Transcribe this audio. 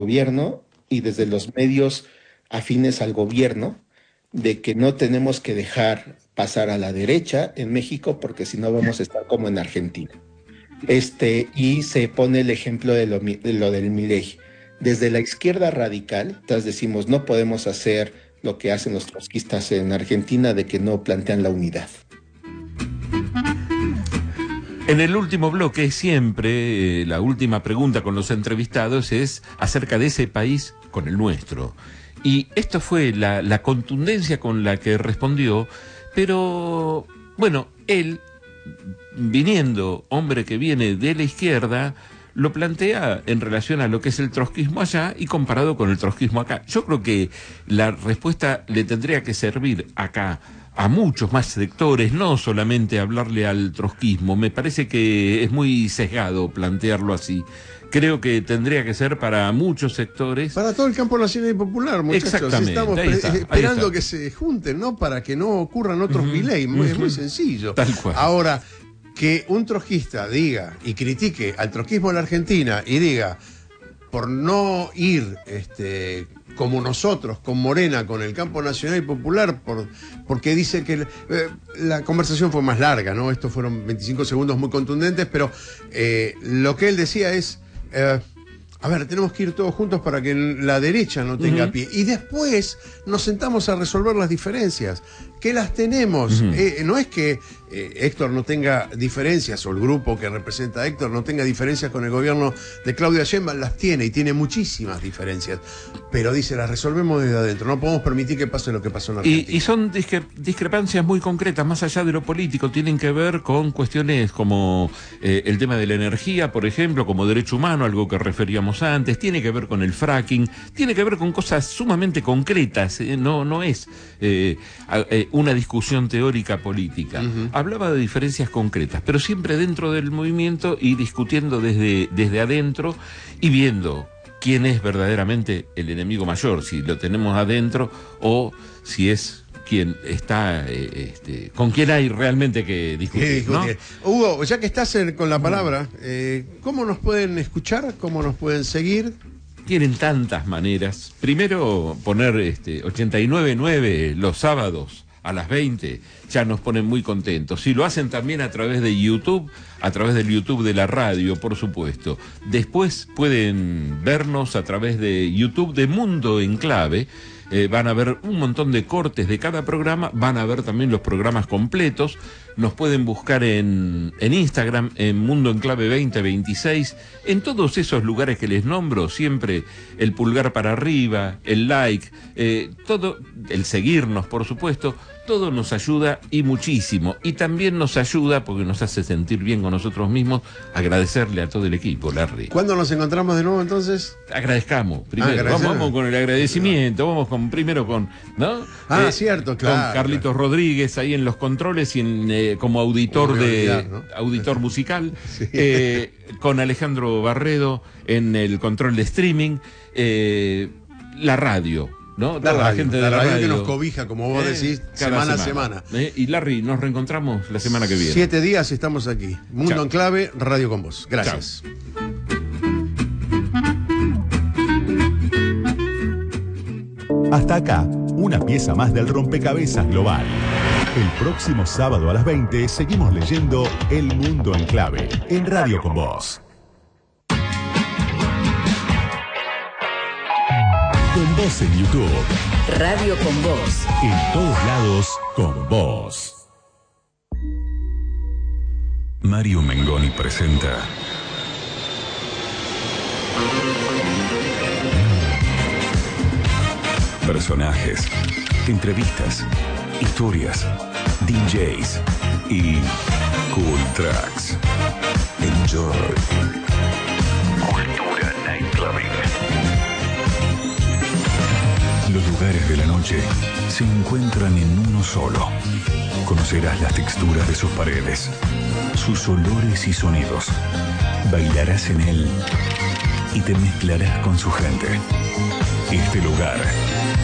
gobierno y desde los medios afines al gobierno de que no tenemos que dejar pasar a la derecha en México porque si no vamos a estar como en Argentina. Y se pone el ejemplo de lo del Milei. Desde la izquierda radical, entonces decimos, no podemos hacer lo que hacen los trotskistas en Argentina de que no plantean la unidad. En el último bloque siempre la última pregunta con los entrevistados es acerca de ese país con el nuestro. Y esto fue la contundencia con la que respondió, pero bueno, él, viniendo, hombre que viene de la izquierda, lo plantea en relación a lo que es el trotskismo allá y comparado con el trotskismo acá. Yo creo que la respuesta le tendría que servir acá a muchos más sectores, no solamente hablarle al trotskismo. Me parece que es muy sesgado plantearlo así. Creo que tendría que ser para muchos sectores. Para todo el campo nacional y popular, muchachos. Exactamente, Estamos esperando que se junten, ¿no? Para que no ocurran otros Milei. Es muy sencillo. Tal cual. Ahora, que un trotskista diga y critique al trotskismo en la Argentina y diga, por no ir como nosotros, con Morena, con el campo nacional y popular, porque dice que la conversación fue más larga, ¿no? Estos fueron 25 segundos muy contundentes, pero lo que él decía es, a ver, tenemos que ir todos juntos para que la derecha no tenga pie. Y después nos sentamos a resolver las diferencias, que las tenemos. No es que Héctor no tenga diferencias, o el grupo que representa a Héctor no tenga diferencias con el gobierno de Claudia Sheinbaum, las tiene, y tiene muchísimas diferencias. Pero dice, las resolvemos desde adentro, no podemos permitir que pase lo que pasó en Argentina. Y son discrepancias muy concretas, más allá de lo político, tienen que ver con cuestiones como el tema de la energía, por ejemplo, como derecho humano, algo que referíamos antes, tiene que ver con el fracking, tiene que ver con cosas sumamente concretas, no es una discusión teórica política. Hablaba de diferencias concretas, pero siempre dentro del movimiento y discutiendo desde adentro y viendo quién es verdaderamente el enemigo mayor, si lo tenemos adentro o si es quien está, con quien hay realmente que discutir, ¿no? Hugo, ya que estás con la palabra, ¿cómo nos pueden escuchar? ¿Cómo nos pueden seguir? Tienen tantas maneras. Primero, poner 89.9 los sábados a las 20, ya nos ponen muy contentos. Si lo hacen también a través de YouTube, a través del YouTube de la radio, por supuesto. Después pueden vernos a través de YouTube de Mundo en Clave. Van a ver un montón de cortes de cada programa, van a ver también los programas completos. Nos pueden buscar en Instagram, en Mundo en Clave 2026. En todos esos lugares que les nombro, siempre el pulgar para arriba, el like, todo, el seguirnos, por supuesto, todo nos ayuda y muchísimo. Y también nos ayuda, porque nos hace sentir bien con nosotros mismos, agradecerle a todo el equipo, Larry. ¿Cuándo nos encontramos de nuevo entonces? Agradezcamos primero. Vamos con el agradecimiento, vamos primero con, ¿no? Cierto, claro. Con Carlitos Rodríguez ahí en los controles y como auditor ¿no? Auditor musical, sí. Con Alejandro Barredo en el control de streaming, la radio, ¿no? La gente de la radio que nos cobija, como vos decís, semana a semana. Y Larry, nos reencontramos la semana que viene. 7 días estamos aquí. Mundo en Clave, Radio con Vos. Gracias. Chau. Hasta acá, una pieza más del rompecabezas global. El próximo sábado a las 20 seguimos leyendo El Mundo en Clave, en Radio con Vos. Con Vos en YouTube. Radio con Vos. En todos lados, con Vos. Mario Mengoni presenta personajes, entrevistas, historias, DJs y cool tracks. Enjoy. Cultura Nightclubbing. Los lugares de la noche se encuentran en uno solo. Conocerás las texturas de sus paredes, sus olores y sonidos. Bailarás en él y te mezclarás con su gente. Este lugar